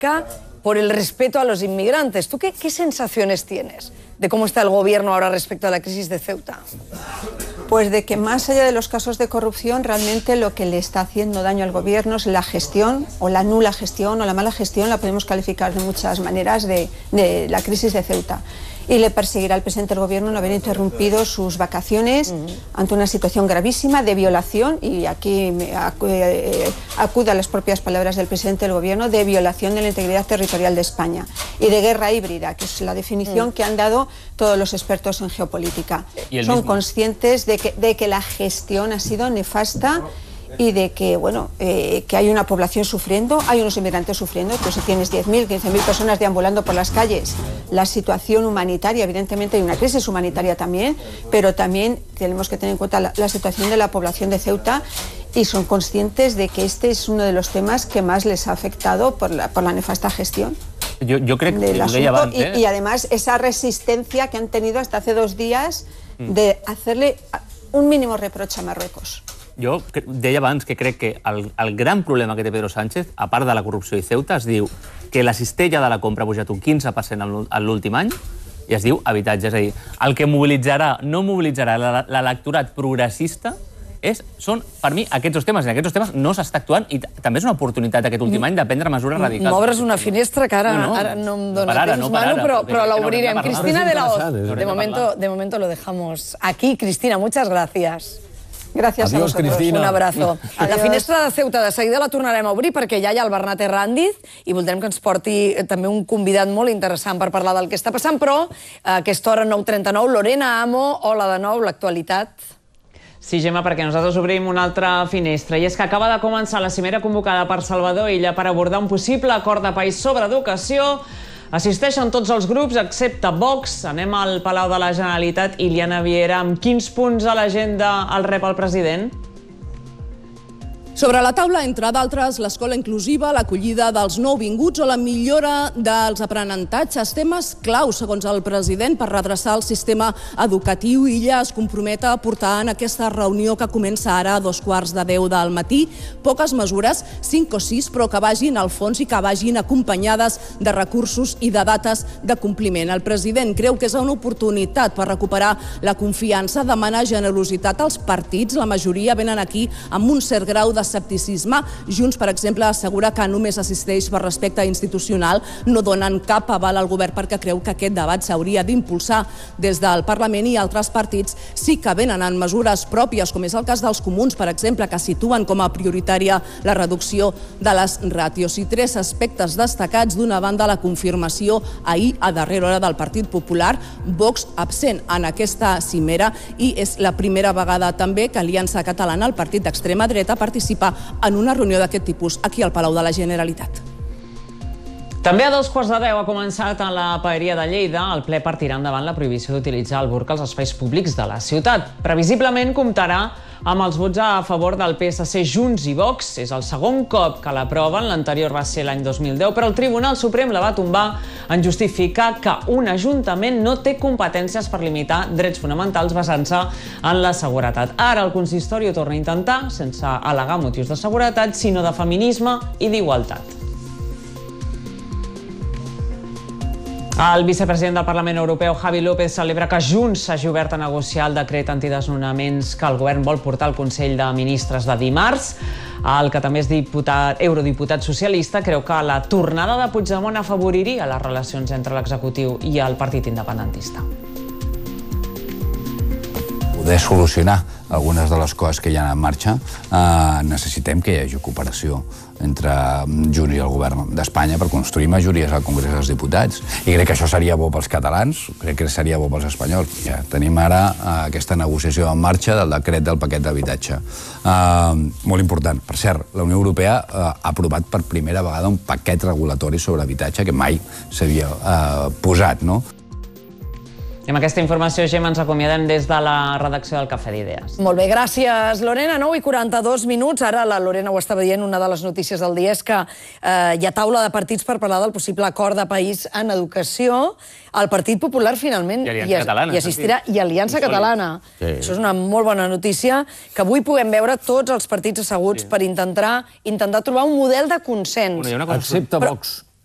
por el respeto a los inmigrantes. ¿Tú qué sensaciones tienes de cómo está el gobierno ahora respecto a la crisis de Ceuta? Pues de que más allá de los casos de corrupción, realmente lo que le está haciendo daño al gobierno es la gestión, o la nula gestión, o la mala gestión, la podemos calificar de muchas maneras, de la crisis de Ceuta. Y le perseguirá al presidente del gobierno no haber interrumpido sus vacaciones ante una situación gravísima de violación, y aquí acudo a las propias palabras del presidente del gobierno, de violación de la integridad territorial de España y de guerra híbrida, que es la definición que han dado todos los expertos en geopolítica. Son conscientes de que la gestión ha sido nefasta y de que, bueno, que hay una población sufriendo, hay unos inmigrantes sufriendo. Pues si tienes 10.000, 15.000 personas deambulando por las calles, la situación humanitaria, evidentemente hay una crisis humanitaria también, pero también tenemos que tener en cuenta la situación de la población de Ceuta, y son conscientes de que este es uno de los temas que más les ha afectado por la nefasta gestión. Jo crec que ho deia abans, y además esa resistencia que han tenido hasta hace 2 días de hacerle un mínimo reproche a Marruecos. Jo deia abans que crec que el gran problema que té Pedro Sánchez, a part de la corrupció i Ceuta, es diu que la cistella de la compra ha pujat un 15% en l'últim any, i es diu habitatge. És a dir, el que no mobilitzarà l'electorat progressista són, per mi, aquests dos temes. I en aquests dos temes no s'està actuant, i també és una oportunitat aquest últim any de prendre mesures radicals. M'obres una finestra que ara no em dóna temps, Manu, però l'obrirem. Cristina de la Hoz, de momento lo dejamos aquí. Cristina, muchas gracias. Gracias a vosotros. Cristina. Un abrazo. La finestra de Ceuta de seguida la tornarem a obrir, perquè ja hi ha el Bernat Herrandiz i voldrem que ens porti també un convidat molt interessant per parlar del que està passant, però a aquesta hora 9:39, Lorena Amo, hola de nou, l'actualitat. Sí, Gemma, perquè nosaltres obrim una altra finestra, i és que acaba de començar la cimera convocada per Salvador Illa per abordar un possible acord de país sobre educació. Assisteixen tots els grups, excepte Vox. Anem al Palau de la Generalitat. Iliana Viera, amb quins punts a l'agenda el rep el president? Sobre la taula, entre d'altres, l'escola inclusiva, l'acollida dels nouvinguts o la millora dels aprenentatges, temes claus, segons el president, per redreçar el sistema educatiu. Illa es compromet a portar en aquesta reunió que comença ara a 9:15 del matí poques mesures, 5 o 6, però que vagin al fons i que vagin acompanyades de recursos i de dates de compliment. El president creu que és una oportunitat per recuperar la confiança, demanar generositat als partits. La majoria venen aquí amb un cert grau d'escepticisme. Junts, per exemple, assegura que només assisteix per respecte institucional, no donen cap aval al govern perquè creu que aquest debat s'hauria d'impulsar des del Parlament, i altres partits sí que venen en mesures pròpies, com és el cas dels comuns, per exemple, que situen com a prioritària la reducció de les ràtios. I 3 aspectes destacats: d'una banda, la confirmació ahir a darrera hora del Partit Popular, Vox absent en aquesta cimera, i és la primera vegada també que Aliança Catalana, el partit d'extrema dreta, participa en una reunió d'aquest tipus aquí al Palau de la Generalitat. També a 9:15 ha començat a la Paeria de Lleida el ple per tirar endavant la prohibició d'utilitzar el burca als espais públics de la ciutat. Previsiblement comptarà amb els vots a favor del PSC, Junts i Vox. És el segon cop que l'aproven, l'anterior va ser l'any 2010, però el Tribunal Suprem la va tombar en justificar que un ajuntament no té competències per limitar drets fonamentals basant-se en la seguretat. Ara el consistori ho torna a intentar, sense al·legar motius de seguretat, sinó de feminisme i d'igualtat. El vicepresident del Parlament Europeu, Javi López, celebra que Junts s'hagi obert a negociar el decret antidesnonaments que el govern vol portar al Consell de Ministres de dimarts. El que també és eurodiputat socialista creu que la tornada de Puigdemont afavoriria les relacions entre l'executiu i el partit independentista. Poder solucionar algunes de les coses que hi ha en marxa, necessitem que hi hagi cooperació entre Junts i el govern d'Espanya per construir majories al Congrés dels Diputats. I crec que això seria bo pels catalans, crec que seria bo pels espanyols. Ja tenim ara aquesta negociació en marxa del decret del paquet d'habitatge. Molt important. Per cert, la Unió Europea ha aprovat per primera vegada un paquet regulatori sobre habitatge que mai s'havia posat, no? I amb aquesta informació, Gemma, ens acomiadem des de la redacció del Cafè d'Idees. Molt bé, gràcies, Lorena. 9:42. Ara la Lorena ho estava dient, una de les notícies del dia és que hi ha taula de partits per parlar del possible acord de país en educació. El Partit Popular finalment hi assistirà, i Aliança Catalana. Això és una molt bona notícia, que avui puguem veure tots els partits asseguts per intentar trobar un model de consens. Excepte Vox.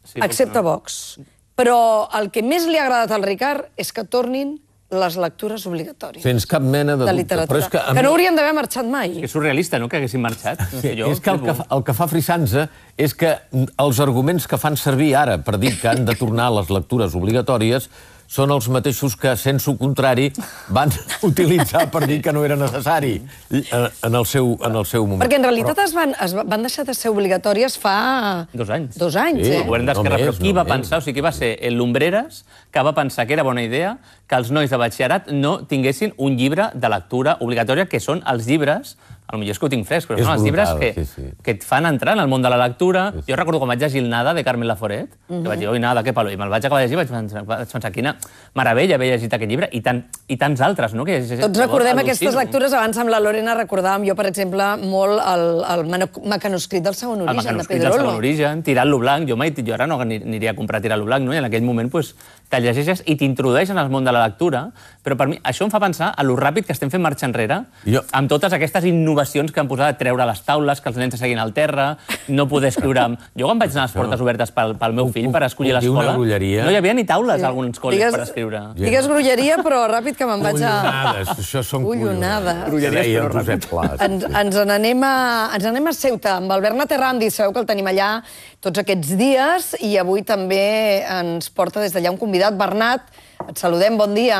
excepte Vox. Però el que més li ha agradat al Ricard és que tornin les lectures obligatòries. Sense cap mena de dubte. literatura. Que no haurien d'haver marxat mai. És surrealista, no?, que haguessin marxat. És que el que fa frissança és que els arguments que fan servir ara per dir que han de tornar les lectures obligatòries són els mateixos que, sense contrari, van utilitzar per dir que no era necessari en el seu moment. Perquè en realitat van deixar de ser obligatòries fa 2 anys. 2 anys, El govern d'Esquerra, però qui va pensar, o sigui, qui va ser el Lumbreras, que va pensar que era bona idea que els nois de batxillerat no tinguessin un llibre de lectura obligatòria, que són els llibres, potser és que ho tinc fresc, però són els llibres que et fan entrar en el món de la lectura. Jo recordo quan vaig llegir el Nada, de Carmen Laforet, que vaig dir, oi, Nada, què palo? I me'l vaig acabar de llegir i vaig pensar, quina meravella haver llegit aquest llibre, i tants altres, no? Tots recordem aquestes lectures. Abans amb la Lorena recordàvem jo, per exemple, molt el mecanoscrit del segon origen, de mecanoscrit del segon Pedrolo. origen, Tirant-lo blanc. Jo ara no aniria a comprar Tirant-lo blanc, no? I en aquell moment te'l llegeixes i t'introdueix en el món de la lectura, però per mi això em fa pensar a lo ràpid que estem fent marxa enrere, amb totes aquestes innovacions que han posat a treure les taules, que els nens seguin al terra, no poder escriure... Jo quan vaig anar a les portes obertes pel meu fill per escollir l'escola, no hi havia ni taules a alguns col·les per escriure. Digues grolleria, però ràpid que me'n vaig a... Collonades, això són collonades. Deia Josep Pla. Ens n'anem a Ceuta, amb el Bernat Errandi. Sabeu que el tenim allà tots aquests dies i avui també ens porta des d'allà un convidat. Bernat, et saludem, bon dia.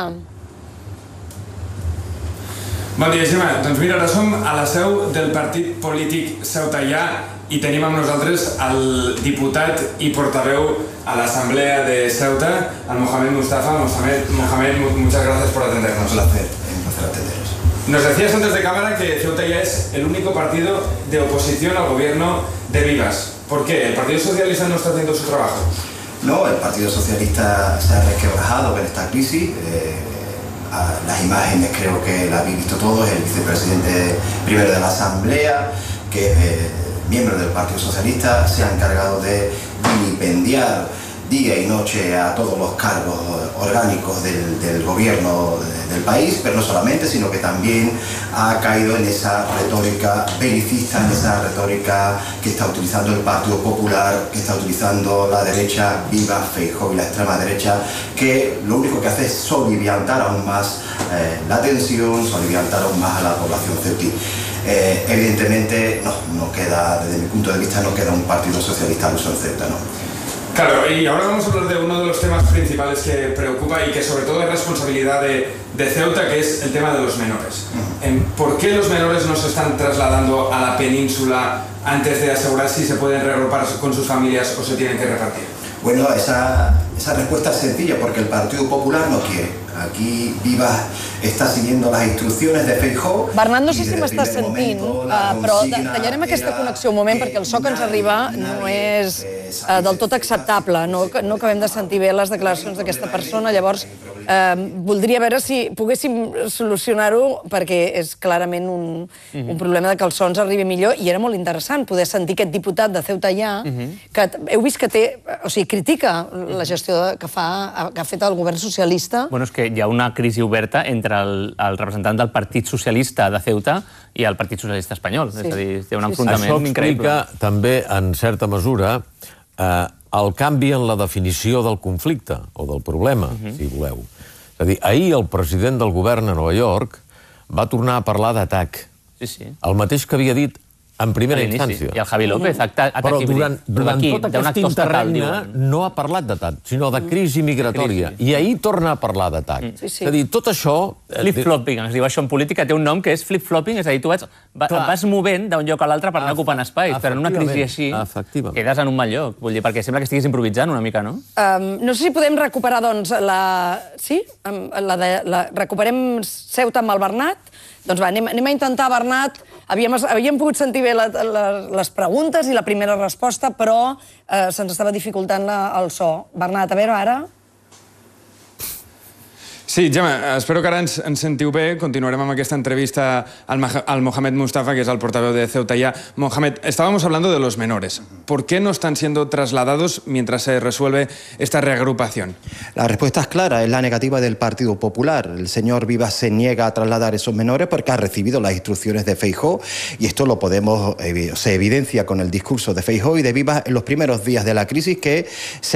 Bon dia, Gemma. Doncs mira, ara som a la seu del partit polític ceutallà i tenim amb nosaltres el diputat i portaveu a l'Assemblea de Ceuta, el Mohamed Mustafa. Mohamed, muchas gracias por atendernos. Un placer atenderos. Nos decías antes de cámara que Ceuta ya es el único partido de oposición al gobierno de Rivas. ¿Por qué? ¿El Partido Socialista no está haciendo su trabajo? No, el Partido Socialista se ha resquebrajado con esta crisis. Las imágenes creo que las habéis visto todos, el vicepresidente primero de la Asamblea, que miembros del Partido Socialista se ha encargado de vilipendiar día y noche a todos los cargos orgánicos del gobierno del país, pero no solamente, sino que también ha caído en esa retórica belicista, en esa retórica que está utilizando el Partido Popular, que está utilizando la derecha, Viva Feijóo y la extrema derecha, que lo único que hace es soliviantar aún más la tensión, soliviantar aún más a la población ceutí. Evidentemente, no queda, desde mi punto de vista, no queda un Partido Socialista al uso en Ceuta, ¿no? Claro, y ahora vamos a hablar de uno de los temas principales que preocupa y que sobre todo es responsabilidad de Ceuta, que es el tema de los menores. ¿Por qué los menores no se están trasladando a la península antes de asegurar si se pueden reagrupar con sus familias o se tienen que repartir? Bueno, esa respuesta es sencilla, porque el Partido Popular no quiere. Aquí Viva està siguiendo las instrucciones de Feijóo. Bernat, no sé si m'estàs sentint, però tallarem aquesta connexió un moment perquè el so que ens arriba no és del tot acceptable. No acabem de sentir bé les declaracions d'aquesta persona. Llavors, voldria veure si poguéssim solucionar-ho, perquè és clarament un problema de que el so ens arribi millor, i era molt interessant poder sentir aquest diputat de Ceuta allà, que heu vist que critica la gestió que ha fet el govern socialista. Bueno, és que hi ha una crisi oberta entre el representant del Partit Socialista de Ceuta i el Partit Socialista espanyol. És a dir, hi ha un enfrontament increïble. Això explica també, en certa mesura, el canvi en la definició del conflicte, o del problema, si voleu. És a dir, ahir el president del govern a Nova York va tornar a parlar d'atac. El mateix que havia dit en primera instància. I el Javi López, però durant tot aquest interregne no ha parlat d'atac, sinó de crisi migratòria. I ahir torna a parlar d'atac. És a dir, tot això... Flip-flopping, es diu això en política, té un nom que és flip-flopping, és a dir, tu vas movent d'un lloc a l'altre per anar ocupant espais, però en una crisi així quedes en un mal lloc, vull dir, perquè sembla que estiguis improvisant una mica, no? No sé si podem recuperar, doncs, sí? Recuperem Ceuta amb el Bernat? Doncs va, anem a intentar, Bernat. Havíem pogut sentir bé les preguntes i la primera resposta, però se'ns estava dificultant el so. Bernat, a veure ara... Sí, Gemma, espero que ara ens sentiu bé. Continuarem amb aquesta entrevista al Mohamed Mustafa, que es el portavoz de Ceuta ya. Mohamed, estábamos hablando de los menores. ¿Por qué no están siendo trasladados mientras se resuelve esta reagrupación? La respuesta es clara, es la negativa del Partido Popular. El señor Vivas se niega a trasladar esos menores porque ha recibido las instrucciones de Feijóo, y esto se evidencia con el discurso de Feijóo y de Vivas en los primeros días de la crisis, que se